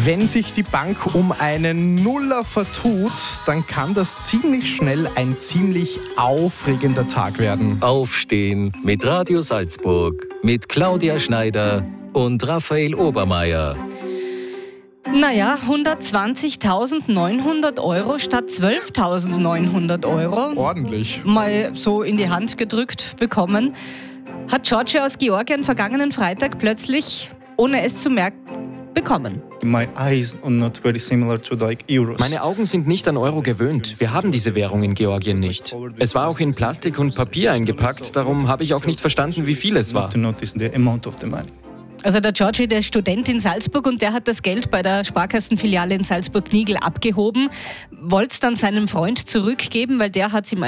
Wenn sich die Bank um einen Nuller vertut, dann kann das ziemlich schnell ein ziemlich aufregender Tag werden. Aufstehen mit Radio Salzburg, mit Claudia Schneider und Raphael Obermeier. Naja, 120.900 Euro statt 12.900 Euro. Ordentlich. Mal so in die Hand gedrückt bekommen. Hat Georgia aus Georgien vergangenen Freitag plötzlich, ohne es zu merken, bekommen. My eyes are not very similar to like euros. Meine Augen sind nicht an Euro gewöhnt. Wir haben diese Währung in Georgien nicht. Es war auch in Plastik und Papier eingepackt, darum habe ich auch nicht verstanden, wie viel es war. To notice the amount of the money. Also der Georgi, der ist Student in Salzburg und der hat das Geld bei der Sparkassenfiliale in Salzburg-Nigl abgehoben, wollte es dann seinem Freund zurückgeben, weil der hat es ihm